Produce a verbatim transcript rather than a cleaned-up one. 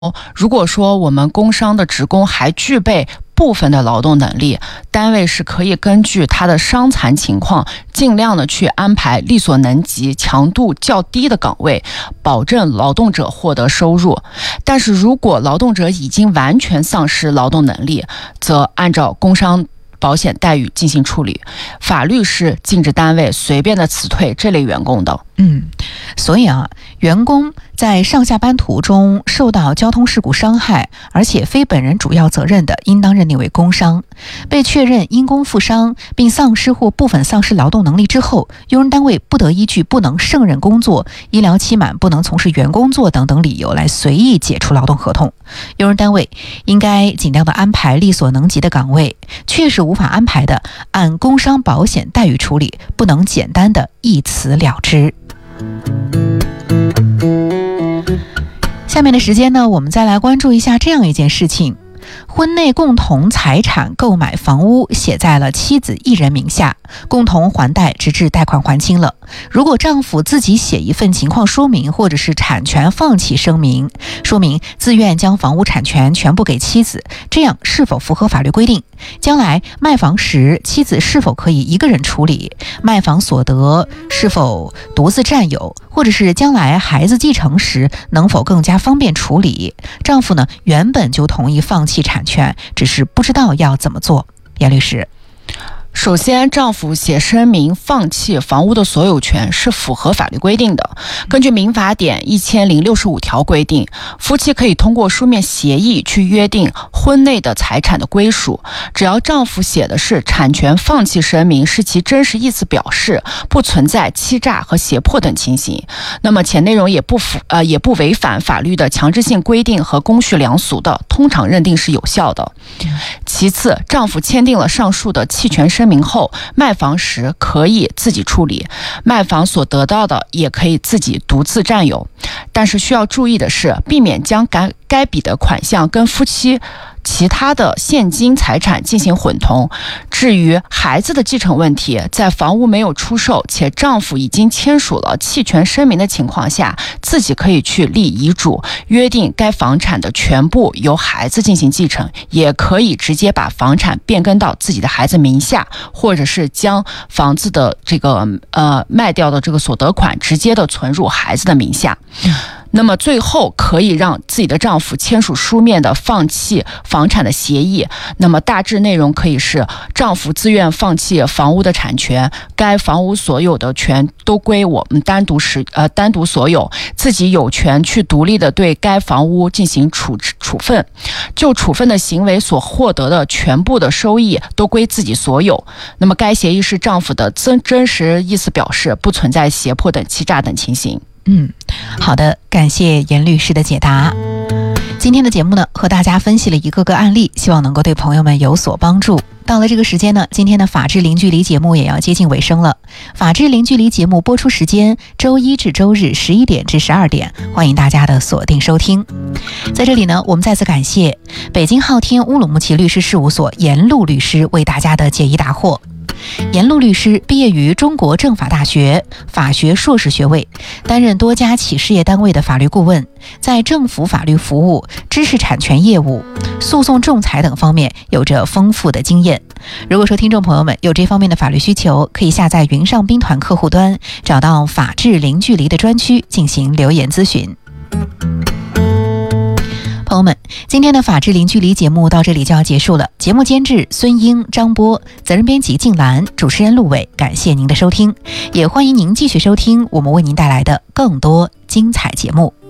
如果说我们工伤的职工还具备部分的劳动能力，单位是可以根据他的伤残情况，尽量的去安排力所能及、强度较低的岗位，保证劳动者获得收入。但是如果劳动者已经完全丧失劳动能力，则按照工伤保险待遇进行处理。法律是禁止单位随便的辞退这类员工的。 嗯，所以啊，员工在上下班途中受到交通事故伤害，而且非本人主要责任的，应当认定为工伤。被确认因公负伤并丧失或部分丧失劳动能力之后，用人单位不得依据不能胜任工作、医疗期满不能从事原工作等等理由来随意解除劳动合同。用人单位应该尽量的安排力所能及的岗位，确实无法安排的，按工伤保险待遇处理，不能简单的一辞了之。下面的时间呢，我们再来关注一下这样一件事情。婚内共同财产购买房屋写在了妻子一人名下，共同还贷直至贷款还清了。如果丈夫自己写一份情况说明或者是产权放弃声明，说明自愿将房屋产权全部给妻子，这样是否符合法律规定？将来卖房时，妻子是否可以一个人处理？卖房所得是否独自占有？或者是将来孩子继承时能否更加方便处理？丈夫呢，原本就同意放弃产权，只是不知道要怎么做。严律师， 首先，丈夫写声明放弃房屋的所有权是符合法律规定的。根据民法典一千零六十五条规定，夫妻可以通过书面协议去约定婚内的财产的归属。只要丈夫写的是产权放弃声明，是其真实意思表示，不存在欺诈和胁迫等情形，那么且内容也不符呃也不违反法律的强制性规定和公序良俗的，通常认定是有效的。其次，丈夫签订了上述的弃权声明后，卖房时可以自己处理，卖房所得到的也可以自己独自占有。但是需要注意的是，避免将该该笔的款项跟夫妻其他的现金财产进行混同。至于孩子的继承问题，在房屋没有出售且丈夫已经签署了弃权声明的情况下，自己可以去立遗嘱，约定该房产的全部由孩子进行继承，也可以直接把房产变更到自己的孩子名下，或者是将房子的这个呃卖掉的这个所得款直接的存入孩子的名下。那么最后可以让自己的丈夫签署书面的放弃房产的协议，那么大致内容可以是：丈夫自愿放弃房屋的产权，该房屋所有的权都归我们单独使呃单独所有，自己有权去独立的对该房屋进行处处分，就处分的行为所获得的全部的收益都归自己所有。那么该协议是丈夫的真真实意思表示，不存在胁迫等欺诈等情形。 嗯，好的，感谢严律师的解答。今天的节目呢，和大家分析了一个个案例，希望能够对朋友们有所帮助。到了这个时间呢，今天的法治零距离节目也要接近尾声了。法治零距离节目播出时间周一至周日十一点至十二点，欢迎大家的锁定收听。在这里呢，我们再次感谢北京昊天乌鲁木齐律师事务所严路律师为大家的解疑答惑。严路律师毕业于中国政法大学，法学硕士学位，担任多家企事业单位的法律顾问，在政府法律服务、知识产权业务、诉讼仲裁等方面有着丰富的经验。如果说听众朋友们有这方面的法律需求，可以下载云上宾团客户端，找到法治零距离的专区进行留言咨询。朋友们，今天的法治零距离节目到这里就要结束了。节目监制孙英、张波，责任编辑静兰，主持人陆伟。感谢您的收听，也欢迎您继续收听我们为您带来的更多精彩节目。